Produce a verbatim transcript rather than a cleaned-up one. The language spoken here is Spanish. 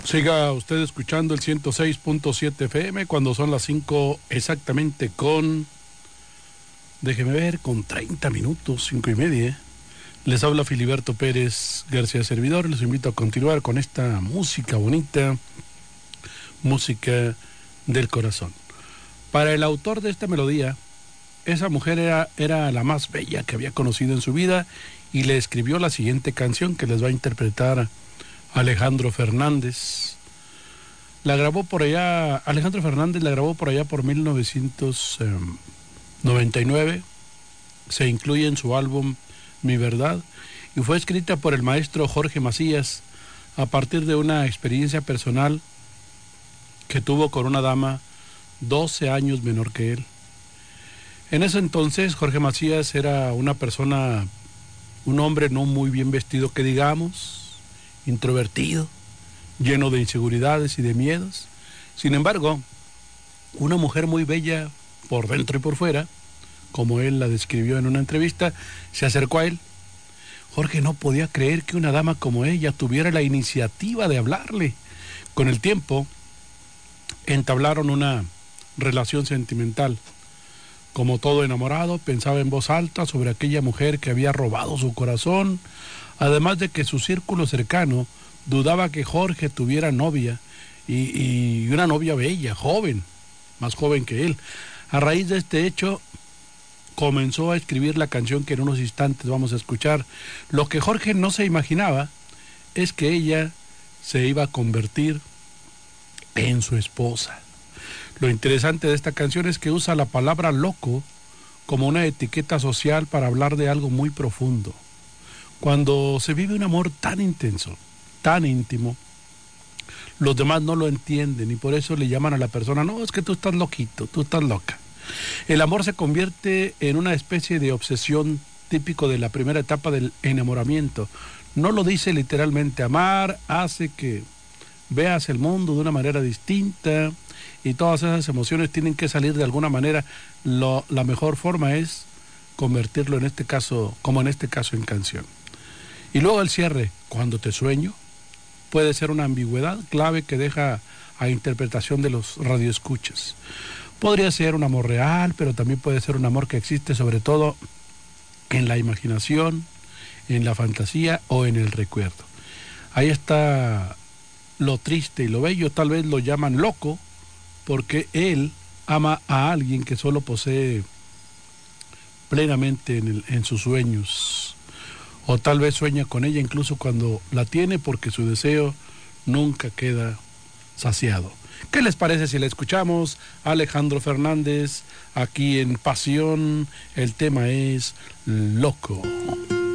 Siga usted escuchando el ciento seis punto siete F M cuando son las cinco exactamente con, déjeme ver, con treinta minutos, cinco y media. Les habla Filiberto Pérez García Servidor. Les invito a continuar con esta música bonita, música del corazón. Para el autor de esta melodía, esa mujer era, era la más bella que había conocido en su vida y le escribió la siguiente canción que les va a interpretar Alejandro Fernández. La grabó por allá, Alejandro Fernández la grabó por allá por mil novecientos noventa y nueve, se incluye en su álbum Mi Verdad y fue escrita por el maestro Jorge Macías a partir de una experiencia personal que tuvo con una dama doce años menor que él. En ese entonces Jorge Macías era una persona, un hombre no muy bien vestido que digamos, introvertido, lleno de inseguridades y de miedos. Sin embargo, una mujer muy bella por dentro y por fuera, como él la describió en una entrevista, se acercó a él. Jorge no podía creer que una dama como ella tuviera la iniciativa de hablarle. Con el tiempo, entablaron una relación sentimental. Como todo enamorado, pensaba en voz alta sobre aquella mujer que había robado su corazón, además de que su círculo cercano dudaba que Jorge tuviera novia, y, y una novia bella, joven, más joven que él. A raíz de este hecho, comenzó a escribir la canción que en unos instantes vamos a escuchar. Lo que Jorge no se imaginaba es que ella se iba a convertir en su esposa. Lo interesante de esta canción es que usa la palabra loco como una etiqueta social para hablar de algo muy profundo. Cuando se vive un amor tan intenso, tan íntimo, los demás no lo entienden y por eso le llaman a la persona, no, es que tú estás loquito, tú estás loca. El amor se convierte en una especie de obsesión típico de la primera etapa del enamoramiento. No lo dice literalmente, amar hace que veas el mundo de una manera distinta y todas esas emociones tienen que salir de alguna manera. Lo, la mejor forma es convertirlo en este caso, como en este caso, en canción. Y luego el cierre, cuando te sueño, puede ser una ambigüedad clave que deja a interpretación de los radioescuchas. Podría ser un amor real, pero también puede ser un amor que existe sobre todo en la imaginación, en la fantasía o en el recuerdo. Ahí está lo triste y lo bello. Tal vez lo llaman loco porque él ama a alguien que solo posee plenamente en, el, en sus sueños. O tal vez sueña con ella incluso cuando la tiene porque su deseo nunca queda saciado. ¿Qué les parece si la escuchamos? Alejandro Fernández, aquí en Pasión, el tema es Loco.